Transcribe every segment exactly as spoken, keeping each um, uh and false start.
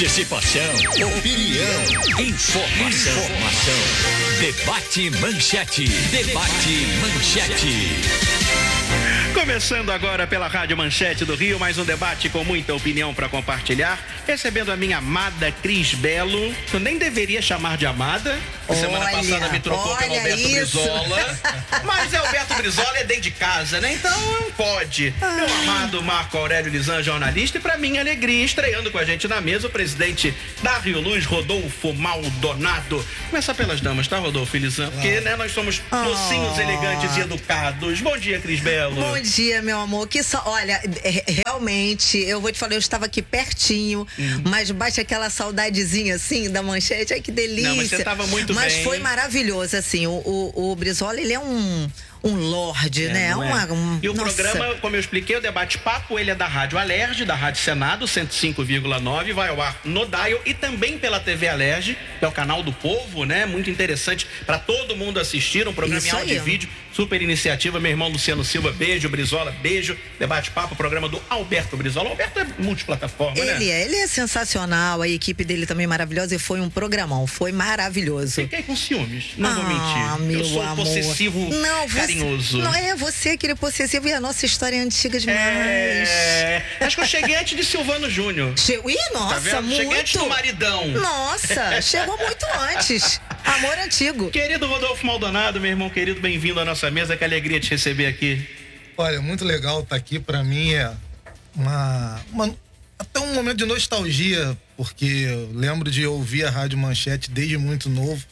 Participação, opinião, informação, informação. Debate Manchete, debate Manchete. Começando agora pela Rádio Manchete do Rio, mais um debate com muita opinião para compartilhar. Recebendo a minha amada Cris Belo. Eu nem deveria chamar de amada. Olha, semana passada me trocou pelo Alberto isso. Brizola. Mas é Alberto Brizola, é dentro de casa, né? Então não pode. Ai. Meu amado Marco Aurélio Lisan, jornalista, e para minha alegria, estreando com a gente na mesa, o presidente da Rio Luz, Rodolfo Maldonado. Começar pelas damas, tá, Rodolfo e Lisan? Porque, né, nós somos mocinhos, oh. elegantes e educados. Bom dia, Cris Belo. Bom dia, meu amor. Que só, olha, realmente, eu vou te falar, eu estava aqui pertinho, hum. mas bate aquela saudadezinha assim da Manchete. Ai, que delícia. Não, mas você estava muito mas bem. Foi maravilhoso, assim. O, o, o Brizola, ele é um. Um lorde, é, né? Uma, é. um, e o nossa. programa, como eu expliquei, o Debate Papo, ele é da Rádio Alerj, da Rádio Senado, cento e cinco vírgula nove, vai ao ar no Dial e também pela T V Alerj, que é o canal do povo, né? Muito interessante para todo mundo assistir, um programa Isso em áudio e vídeo, super iniciativa. Meu irmão Luciano Silva, beijo, Brizola, beijo. Debate Papo, programa do Alberto Brizola. O Alberto é multiplataforma, ele né? Ele é, ele é sensacional, a equipe dele também maravilhosa e foi um programão, foi maravilhoso. Fiquei com ciúmes, não ah, vou mentir. Meu eu sou amor. possessivo, não, você, carinhoso. Não é você que ele é possessivo e a nossa história é antiga demais. É, acho que eu cheguei antes de Silvano Júnior. Che... Ih, nossa, tá muito. Cheguei antes do maridão. Nossa, chegou muito antes. Amor antigo. Querido Rodolfo Maldonado, meu irmão querido, bem-vindo à nossa mesa. Que alegria te receber aqui. Olha, muito legal estar aqui. Pra mim é uma, uma até um momento de nostalgia, porque eu lembro de ouvir a Rádio Manchete desde muito novo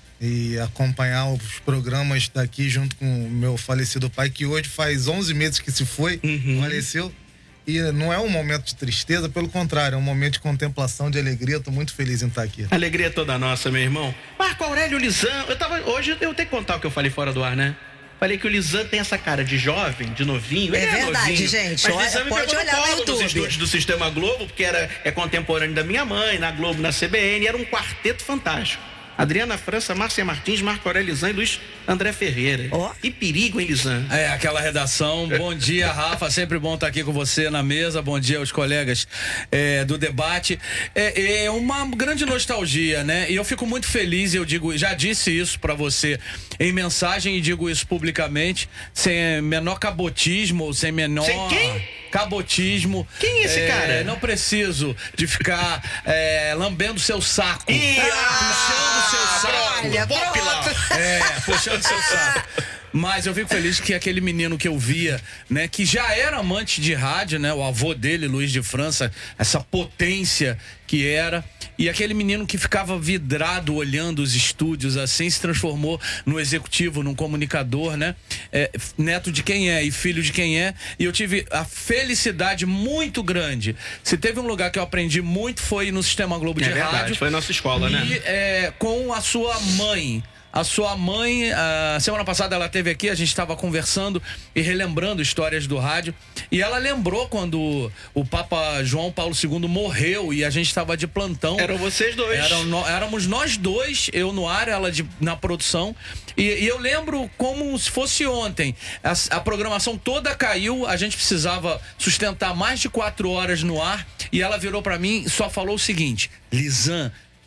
e acompanhar os programas daqui junto com o meu falecido pai, que hoje faz onze meses que se foi, uhum. faleceu. E não é um momento de tristeza, pelo contrário, é um momento de contemplação, de alegria. Estou muito feliz em estar aqui. Alegria toda nossa, meu irmão. Marco Aurélio Lisan, eu tava, hoje eu tenho que contar o que eu falei fora do ar, né? Falei que o Lisan tem essa cara de jovem, de novinho. É, Ele é verdade, novinho, gente. Mas Olha, Lisan me pode pegou olhar no no colo YouTube. nos estúdios do Sistema Globo, porque era, é contemporâneo da minha mãe, na Globo, na C B N. Era um quarteto fantástico. Adriana França, Márcia Martins, Marco Aurélio Lisan e Luiz André Ferreira. Oh. E perigo, hein, Lisan? É, aquela redação. Bom dia, Rafa. Sempre bom estar aqui com você na mesa. Bom dia aos colegas é, do debate. É, é uma grande nostalgia, né? E eu fico muito feliz, eu digo, já disse isso pra você em mensagem e digo isso publicamente, sem menor cabotismo, sem menor... Sem quem? Cabotismo. Quem é esse é, cara? Não preciso de ficar é, lambendo seu saco. Ih, puxando seu saco. Olha, pronto. É, puxando seu saco. Mas eu fico feliz que aquele menino que eu via, né, que já era amante de rádio, né, o avô dele, Luiz de França, essa potência que era, e aquele menino que ficava vidrado olhando os estúdios assim, se transformou no executivo, num comunicador, né, é, neto de quem é e filho de quem é, e eu tive a felicidade muito grande. Se teve um lugar que eu aprendi muito foi no Sistema Globo de é verdade, Rádio. Foi a nossa escola, e, né? É, com a sua mãe. A sua mãe, a semana passada ela esteve aqui, a gente estava conversando e relembrando histórias do rádio. E ela lembrou quando o Papa João Paulo segundo morreu e a gente estava de plantão. Eram vocês dois. Eram no, éramos nós dois, eu no ar, ela de, na produção. E, e eu lembro como se fosse ontem. A, a programação toda caiu, a gente precisava sustentar mais de quatro horas no ar. E ela virou para mim e só falou o seguinte: Lisan,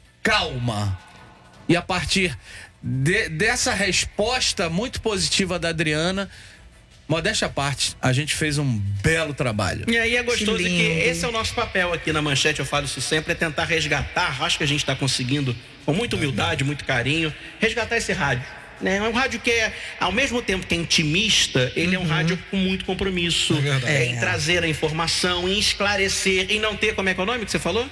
calma. E a partir... De, dessa resposta muito positiva da Adriana, modéstia à parte, a gente fez um belo trabalho. E aí é gostoso que, que esse é o nosso papel aqui na Manchete, eu falo isso sempre, é tentar resgatar, acho que a gente está conseguindo, com muita humildade, muito carinho, resgatar esse rádio. É um rádio que é, ao mesmo tempo que é intimista, ele uhum. é um rádio com muito compromisso, é é, em trazer a informação, em esclarecer, em não ter, como é que é o nome que você falou?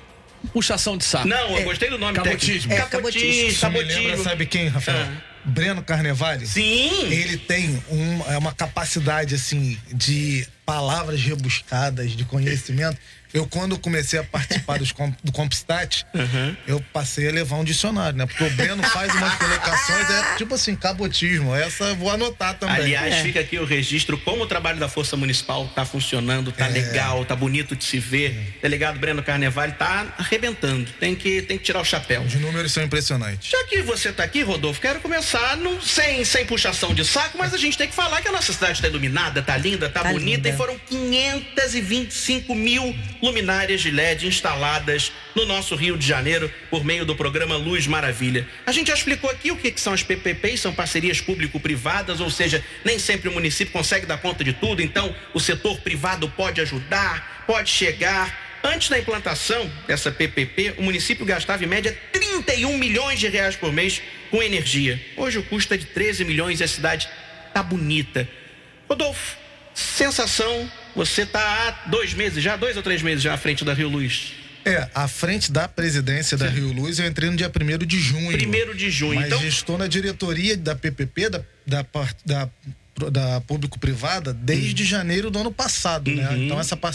Puxação de saco. Não, eu é. gostei do nome Cabotismo. técnico. É, cabotismo. Isso me lembra, sabe quem, Rafael? Ah. Breno Carnevale. Sim. Ele tem um, uma capacidade, assim, de palavras rebuscadas, de conhecimento. Eu, quando comecei a participar dos, do Compstat, uhum. eu passei a levar um dicionário, né? Porque o Breno faz umas colocações, é tipo assim, cabotismo. Essa eu vou anotar também. Aliás, é. fica aqui o registro, como o trabalho da Força Municipal tá funcionando, tá é. legal, tá bonito de se ver. É. Delegado Breno Carnevale tá arrebentando. Tem que, tem que tirar o chapéu. Os números são impressionantes. Já que você tá aqui, Rodolfo, quero começar no, sem, sem puxação de saco, mas a gente tem que falar que a nossa cidade tá iluminada, tá linda, tá, tá bonita, linda. E foram quinhentos e vinte e cinco mil luminárias de L E D instaladas no nosso Rio de Janeiro por meio do programa Luz Maravilha. A gente já explicou aqui o que que são as P P Ps, são parcerias público-privadas, ou seja, nem sempre o município consegue dar conta de tudo, então o setor privado pode ajudar, pode chegar. Antes da implantação dessa P P P, o município gastava em média trinta e um milhões de reais por mês com energia. Hoje o custo é de treze milhões e a cidade tá bonita. Rodolfo, sensação, você tá há dois meses já, dois ou três meses já à frente da Rio Luz? É, à frente da presidência da Rio Luz, eu entrei no dia primeiro de junho. Primeiro de junho, mas então... estou na diretoria da P P P, da, da, da, da público-privada, desde uhum. janeiro do ano passado, uhum. né? Então essa